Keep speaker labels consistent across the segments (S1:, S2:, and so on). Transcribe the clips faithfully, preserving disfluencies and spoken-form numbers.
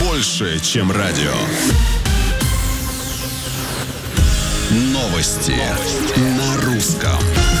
S1: больше, чем радио. Новости на русском.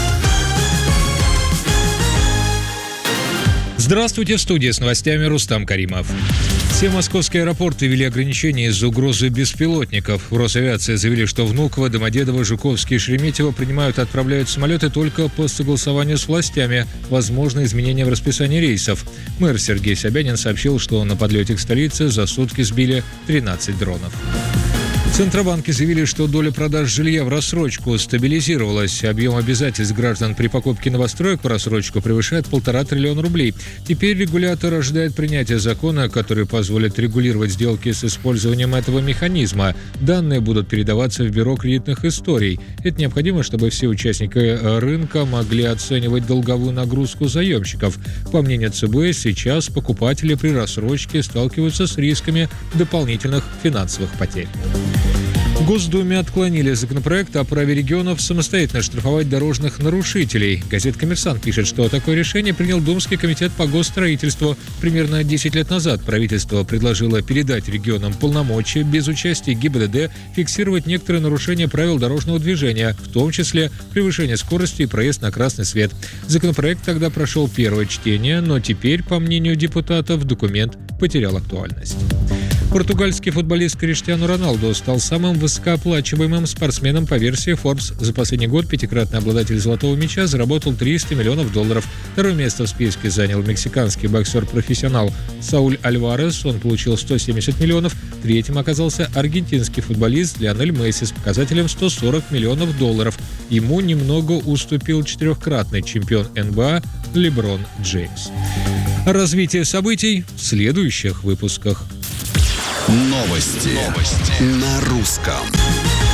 S2: Здравствуйте, в студии с новостями Рустам Каримов. Все московские аэропорты ввели ограничения из-за угрозы беспилотников. В Росавиации заявили, что Внуково, Домодедово, Жуковский и Шереметьево принимают и отправляют самолеты только по согласованию с властями. Возможно изменения в расписании рейсов. Мэр Сергей Собянин сообщил, что на подлете к столице за сутки сбили тринадцать дронов. В Центробанке заявили, что доля продаж жилья в рассрочку стабилизировалась. Объем обязательств граждан при покупке новостроек по рассрочку превышает полтора триллиона рублей. Теперь регулятор ожидает принятия закона, который позволит регулировать сделки с использованием этого механизма. Данные будут передаваться в Бюро кредитных историй. Это необходимо, чтобы все участники рынка могли оценивать долговую нагрузку заемщиков. По мнению ЦБ, сейчас покупатели при рассрочке сталкиваются с рисками дополнительных финансовых потерь. В Госдуме отклонили законопроект о праве регионов самостоятельно штрафовать дорожных нарушителей. Газета «Коммерсант» пишет, что такое решение принял Думский комитет по госстроительству. Примерно десять лет назад правительство предложило передать регионам полномочия без участия ГИБДД фиксировать некоторые нарушения правил дорожного движения, в том числе превышение скорости и проезд на красный свет. Законопроект тогда прошел первое чтение, но теперь, по мнению депутатов, документ потерял актуальность. Португальский футболист Криштиану Роналду стал самым высокооплачиваемым спортсменом по версии Forbes. За последний год пятикратный обладатель «Золотого мяча» заработал триста миллионов долларов. Второе место в списке занял мексиканский боксер-профессионал Сауль Альварес. Он получил сто семьдесят миллионов. Третьим оказался аргентинский футболист Лионель Месси с показателем сто сорок миллионов долларов. Ему немного уступил четырехкратный чемпион эн бэ а Леброн Джеймс. Развитие событий в следующих выпусках.
S1: Новости, Новости на русском.